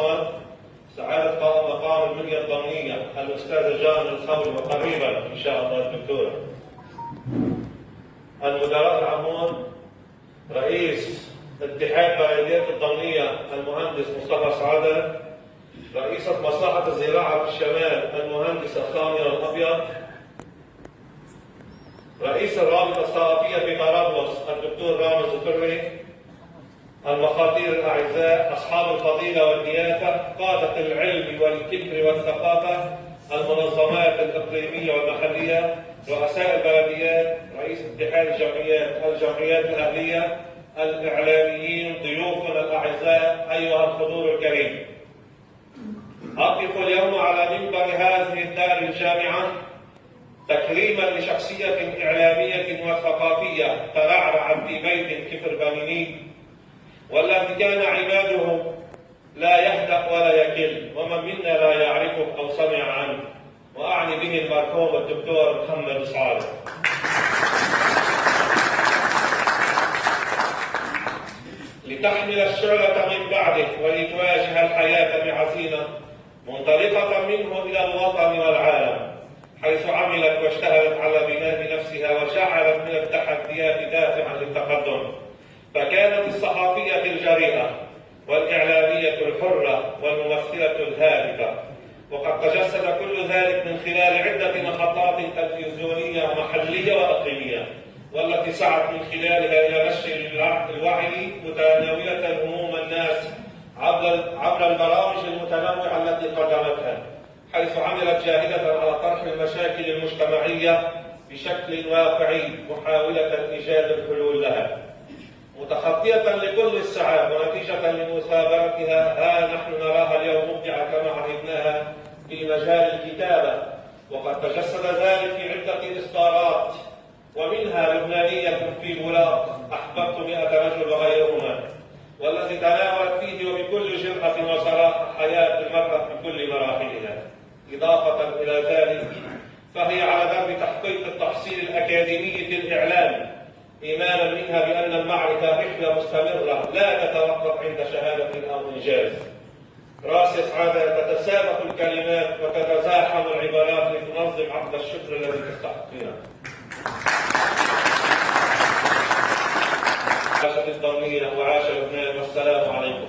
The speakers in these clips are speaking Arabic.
الصمد، سعادة قائد مقام المنيا الضمنية الأستاذ جان الخول، وقريبا إن شاء الله الدكتور المدراء العامون، رئيس اتحاد بلديات الضمنية المهندس مصطفى سعادة، رئيسة مصلحة الزراعة في الشمال المهندسة سامية الأبيض، رئيس الرابطة الثقافية في طرابلس الدكتور رامز الفري، المخاطير الأعزاء، أصحاب الفضيلة والضيافة، قادة العلم والفكر والثقافة، المنظمات الإقليمية والمحلية، رؤساء البلديات، رئيس اتحاد الجمعيات الأهلية، الإعلاميين، ضيوفنا الأعزاء، أيها الحضور الكريم. أقف اليوم على منبر هذه الدار الجامعة تكريما لشخصية إعلامية وثقافية ترعرعت في بيت كفر بنيني، والذي كان عماده لا يهدأ ولا يكل، ومن منا لا يعرفه أو سمع عنه، وأعني به المرحوم الدكتور محمد سعادة. لتحمل الشعلة من بعده ولتواجه الحياة بعزيمة منطلقة منه إلى الوطن والعالم، حيث عملت واجتهدت على بناء نفسها وجعلت من التحديات دافعا للتقدم، فكانت الصحفية الجريئة والإعلامية الحرة والممثلة الهادفة، وقد تجسد كل ذلك من خلال عدة محطات تلفزيونية ومحلية وإقليمية، والتي سعت من خلالها إلى نشر الوعي متناولة هموم الناس عبر البرامج المتنوعة التي قدمتها، حيث عملت جاهدة على طرح المشاكل المجتمعية بشكل واقعي محاولة إيجاد الحلول لها، متخطية لكل السعاب ونتيجة لمثابرتها. ها نحن نراها اليوم مبدعة كما عهدناها في مجال الكتابة، وقد تجسد ذلك في عدة إصدارات، ومنها لبنانية في بولاق، أحببت 100 رجل وغيرهما، والذي تناولت فيه وبكل جرأة وصراحة حياة المرأة بكل مراحلها. إضافة إلى ذلك فهي على درب تحقيق التحصيل الأكاديمي في الإعلام، إيمانا منها بأن المعرفة رحلة مستمرة لا تتوقف عند شهادة أو إنجاز. راس سعادة، تتسابق الكلمات وتتزاحم العبارات لتنظم عقد الشكر الذي تستحقونه. عاشت الضمنية وعاش لبنان، والسلام عليكم.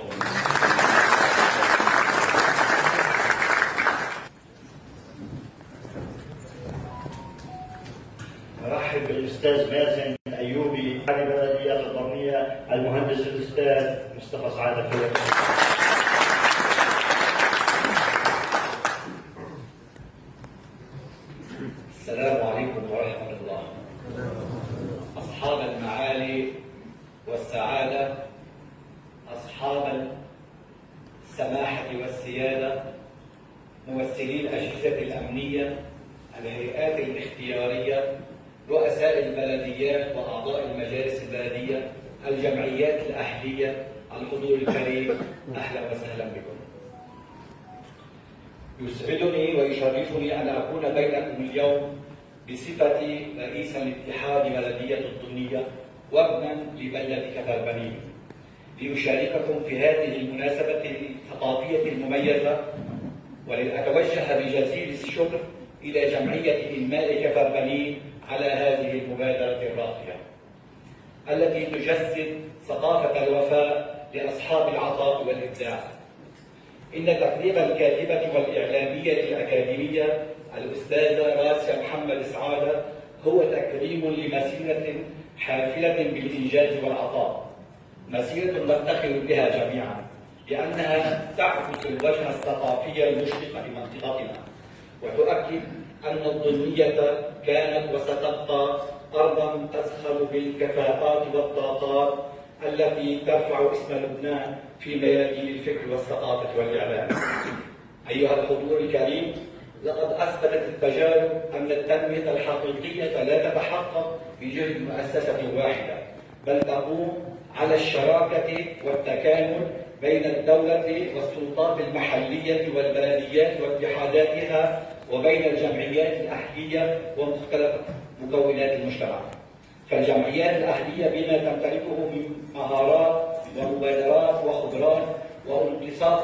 نرحب بالاستاذ مازن ايوبي على بلديات الضمنيه، المهندس الاستاذ مصطفى سعاده. السلام عليكم ورحمه الله. اصحاب المعالي والسعاده، اصحاب السماحه والسياده، ممثلي الاجهزه الامنيه، الهيئات الاختياريه، رؤساء البلديات واعضاء المجالس البلديه، الجمعيات الاهليه، الحضور الكريم، اهلا وسهلا بكم. يسعدني ويشرفني ان اكون بينكم اليوم بصفتي رئيسا لاتحاد بلديه الضمنيه وابنا لبلده كفر بنين، لأشارككم في هذه المناسبه الثقافيه المميزه، ولأتوجه بجزيل الشكر إلى جمعية إنماء كفر بنين على هذه المبادرة الراقية التي تجسد ثقافة الوفاء لأصحاب العطاء والإبداع. إن تقديم الكاتبة والإعلامية الأكاديمية الأستاذة راسيا محمد سعادة هو تكريم لمسيرة حافلة بالإنجاز والعطاء، مسيرة نفتخر بها جميعا لأنها تعكس الوجه الثقافي المشرق لمنطقتنا، وتؤكد أن الضمنية كانت وستبقى أرضا تزخر بالكفاءات والطاقات التي ترفع اسم لبنان في ميادين الفكر والثقافة والإعلام. أيها الحضور الكريم، لقد أثبتت التجارب أن التنمية الحقيقية لا تتحقق بجهد مؤسسة واحدة، بل تقوم على الشراكة والتكامل بين الدولة والسلطات المحلية والبلديات واتحاداتها، وبين الجمعيات الأهلية ومختلف مكونات المجتمع. فالجمعيات الأهلية بما تمتلكه من مهارات ومبادرات وخبرات وانبساط